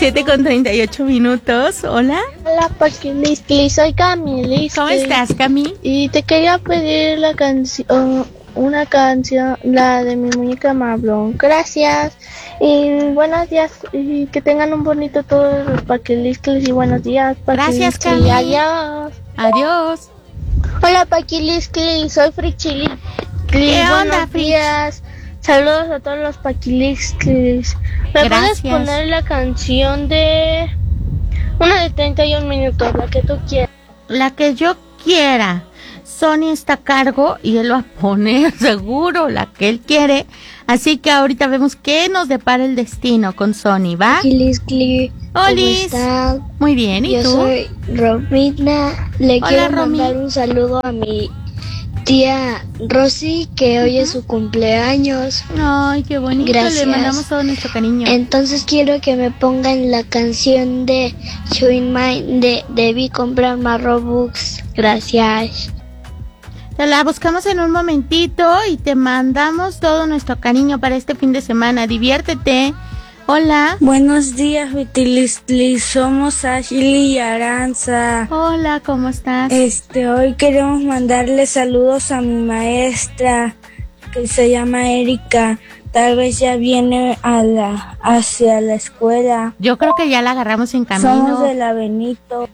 7:38. Hola. Hola, Paquiliskli, soy Camili. ¿Cómo estás, Cami? Y te quería pedir la canción, una canción, la de mi muñeca Marblon. Gracias. Y buenos días. Y que tengan un bonito todos los Paquilisklis. Y buenos días, Paquiliskli. Gracias, Cami. Adiós. Adiós. Hola, Paquiliskli, soy Frichili. ¿Qué onda, buenos días. Saludos a todos los Paquilisklis. ¿Me puedes poner la canción de una de 31 minutos, la que tú quieras? La que yo quiera. Sony está a cargo y él va a poner seguro la que él quiere. Así que ahorita vemos qué nos depara el destino con Sony, ¿va? Paquiliskli, Olis. ¿cómo estás? Muy bien, ¿y yo tú? Yo soy Romina. Le quiero mandar un saludo a mi tía Rosy, que hoy es su cumpleaños. Ay, qué bonito. Gracias. Le mandamos todo nuestro cariño. Entonces quiero que me pongan la canción de Showing Mine de Debí comprar más Robux. Gracias. Te la buscamos en un momentito y te mandamos todo nuestro cariño para este fin de semana. Diviértete. Hola. Buenos días, Paquiliskli. Somos Ashley y Aranza. Hola, ¿cómo estás? Hoy queremos mandarle saludos a mi maestra, que se llama Erika. Tal vez ya viene hacia la escuela. Yo creo que ya la agarramos en camino. Somos de la Benito.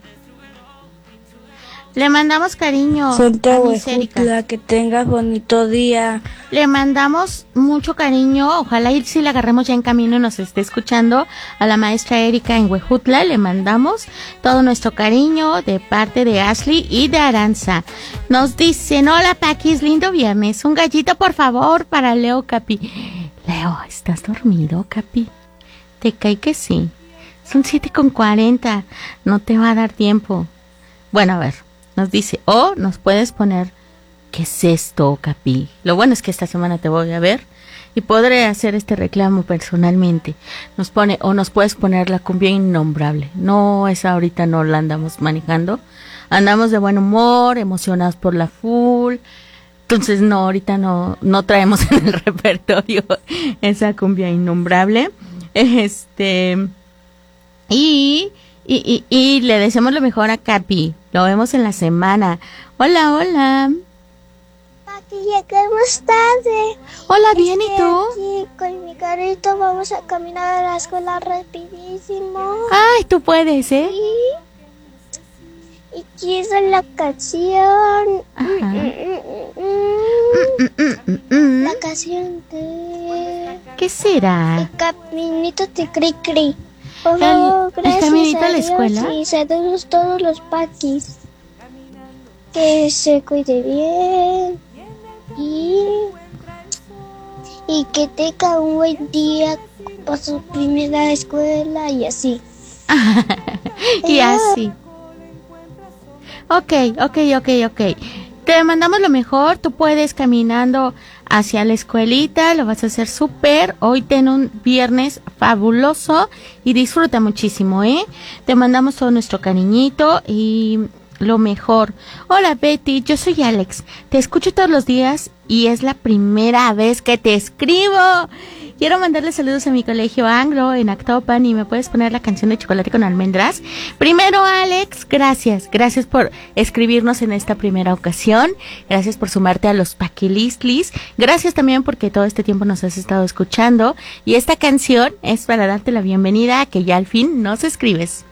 Le mandamos cariño Centro a Miss Erika. Que tengas bonito día. Le mandamos mucho cariño. Ojalá y si la agarremos ya en camino y nos esté escuchando. A la maestra Erika en Huejutla le mandamos todo nuestro cariño de parte de Ashley y de Aranza. Nos dicen, hola Paquis, lindo viernes. Un gallito por favor para Leo Capi. Leo, ¿estás dormido, Capi? Te cae que sí. Son 7:40. No te va a dar tiempo. Bueno, a ver. Nos dice, nos puedes poner, ¿qué es esto, Capi? Lo bueno es que esta semana te voy a ver y podré hacer este reclamo personalmente. Nos pone, nos puedes poner la cumbia innombrable. No, esa ahorita no la andamos manejando. Andamos de buen humor, emocionados por la full. Entonces, no, ahorita no traemos en el repertorio esa cumbia innombrable. Y le deseamos lo mejor a Capi. Lo vemos en la semana. Hola, hola. Aquí llegamos tarde. Hola, bien, ¿y tú? Aquí con mi carrito vamos a caminar a la escuela rapidísimo. Ay, tú puedes, ¿eh? Sí. Y quiero la canción. La canción de... ¿Qué será? El caminito de Cri Cri. ¿El caminito a la escuela? Y saludos todos los Paquis. Que se cuide bien. Y que tenga un buen día para su primera escuela y así. Y así. Ok. Te mandamos lo mejor. Tú puedes caminando hacia la escuelita, lo vas a hacer súper. Hoy ten un viernes fabuloso y disfruta muchísimo, ¿eh? Te mandamos todo nuestro cariñito y lo mejor. Hola Betty, yo soy Alex. Te escucho todos los días y es la primera vez que te escribo. Quiero mandarle saludos a mi colegio Anglo en Actopan y me puedes poner la canción de Chocolate con Almendras. Primero, Alex, gracias por escribirnos en esta primera ocasión. Gracias por sumarte a los Paquilisklis. Gracias también porque todo este tiempo nos has estado escuchando. Y esta canción es para darte la bienvenida a que ya al fin nos escribes.